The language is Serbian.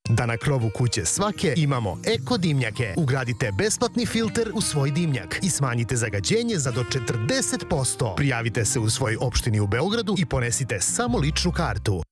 Da na krovu kuće svake imamo eko dimnjake. Ugradite besplatni filter u svoj dimnjak i smanjite zagađenje za do 40%. Prijavite se u svojoj opštini u Beogradu i ponesite samo ličnu kartu.